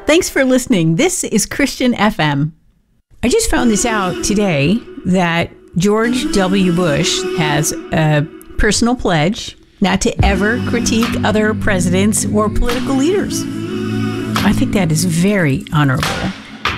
Thanks for listening. This is Christian FM. I just found this out today that George W. Bush has a personal pledge not to ever critique other presidents or political leaders. I think that is very honorable.